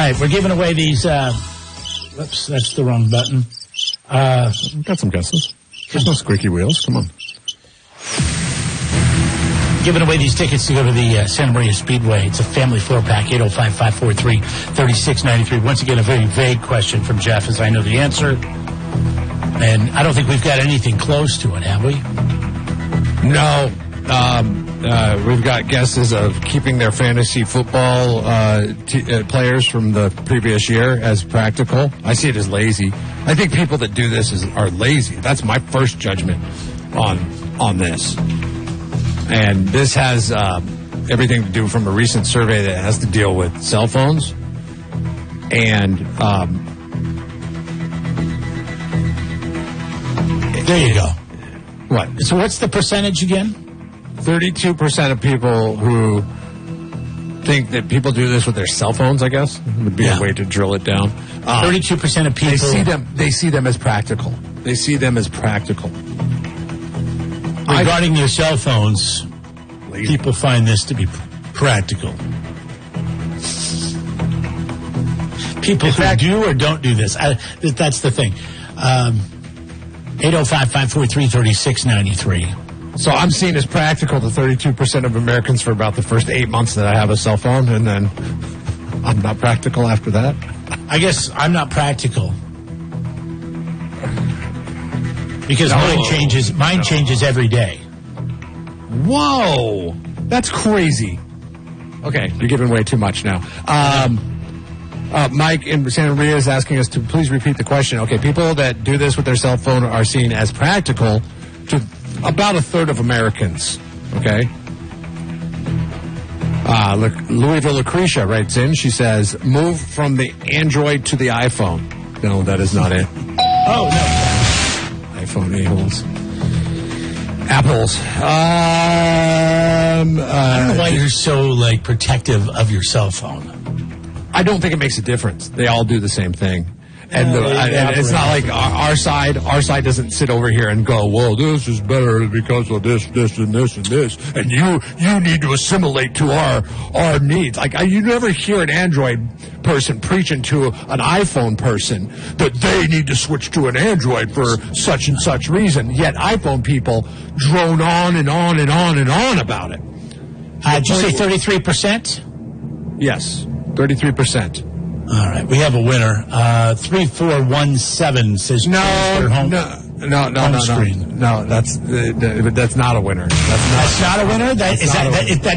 right, we're giving away these. Whoops, that's the wrong button. We've got some guesses. There's no squeaky wheels. Come on. Giving away these tickets to go to the Santa Maria Speedway. It's a family 4-pack, 805-543-3693. Once again, a very vague question from Jeff, as I know the answer. And I don't think we've got anything close to it, have we? No. We've got guesses of keeping their fantasy football players from the previous year as practical. I see it as lazy. I think people that do this are lazy. That's my first judgment on this. And this has everything to do from a recent survey that has to deal with cell phones. And there you go. What? So what's the percentage again? 32% of people who think that people do this with their cell phones, I guess, would be a way to drill it down. 32% of people they see them as practical. They see them as practical. Regarding your cell phones, people find this to be practical. People who do or don't do this. That's the thing. 805-543-3693. So I'm seen as practical to 32% of Americans for about the first 8 months that I have a cell phone, and then I'm not practical after that. I guess I'm not practical. Because mine changes every day. Whoa! That's crazy. Okay, you're giving away too much now. Mike in Santa Maria is asking us to please repeat the question. Okay, people that do this with their cell phone are seen as practical to about a third of Americans. Okay? Look, Louisville Lucretia writes in. She says, move from the Android to the iPhone. No, that is not it. Oh, no. iPhone a-holes. Apples. I don't know why you're so, protective of your cell phone. I don't think it makes a difference. They all do the same thing. And, and it's not like our side doesn't sit over here and go, well, this is better because of this, and this, and this. And you need to assimilate to our needs. You never hear an Android person preaching to an iPhone person that they need to switch to an Android for such and such reason. Yet iPhone people drone on and on and on and on about it. Did you say 33%? Yes, 33%. All right, we have a winner. 3417 says no. Screen. No, that's not a winner. That's not a winner. That